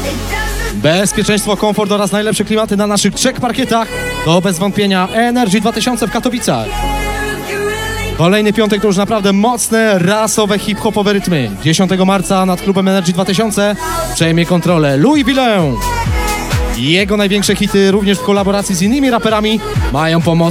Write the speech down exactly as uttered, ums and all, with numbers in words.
Bezpieczeństwo, komfort oraz najlepsze klimaty na naszych trzech parkietach to bez wątpienia Energy dwa tysiące w Katowicach. Kolejny piątek to już naprawdę mocne, rasowe, hip-hopowe rytmy. dziesiątego marca nad klubem Energy dwa tysiące przejmie kontrolę Louis Villain. Jego największe hity również w kolaboracji z innymi raperami mają pomoc